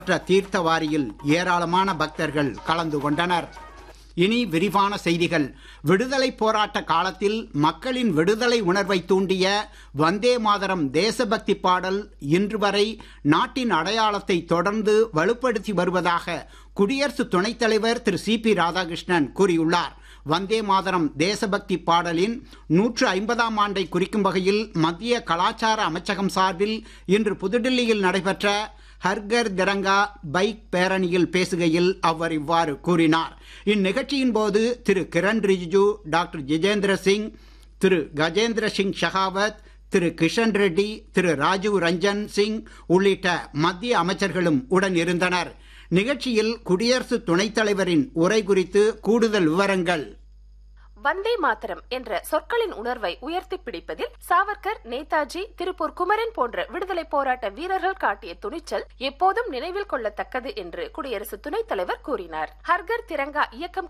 தீர்த்தவாரியில் ஏராளமான பக்தர்கள் கலந்து கொண்டனர். இனி விரிவான செய்திகள். விடுதலை போராட்ட காலத்தில் மக்களின் விடுதலை உணர்வை தூண்டிய வந்தே மாதரம் தேசபக்தி பாடல் இன்று வரை நாட்டின் அடையாளத்தை தொடர்ந்து வலுப்படுத்தி வருவதாக குடியரசு துணைத் தலைவர் திரு சி.பி. ராதாகிருஷ்ணன் கூறியுள்ளார். வந்தே மாதரம் தேசபக்தி பாடலின் 150ஆம் ஆண்டை குறிக்கும் வகையில் மத்திய கலாச்சார அமைச்சகம் சார்பில் இன்று புதுடில்லியில் நடைபெற்ற ஹர்கர் திரங்கா பைக் பேரணியில் பேசுகையில் அவர் இவ்வாறு கூறினார். இந்நிகழ்ச்சியின் போது திரு கிரண் ரிஜிஜு, டாக்டர் ஜிதேந்திர சிங், திரு கஜேந்திர சிங் ஷெகாவத், திரு கிஷன் ரெட்டி, திரு ராஜீவ் ரஞ்சன் சிங் உள்ளிட்ட மத்திய அமைச்சர்களும் உடன் இருந்தனர். நிகழ்ச்சியில் குடியரசு துணைத் தலைவரின் உரை குறித்து கூடுதல் விவரங்கள். வந்தே மாதரம் என்ற சொற்களின் உணர்வை உயர்த்தி பிடிப்பதில் சாவர்கர், நேதாஜி, திருப்பூர் குமரன் போன்ற விடுதலை போராட்ட வீரர்கள் காட்டிய துணிச்சல் எப்போதும் நினைவில் கொள்ளத்தக்கது என்று குடியரசு துணைத் தலைவர் கூறினார். ஹர்கர் திரங்கா இயக்கம்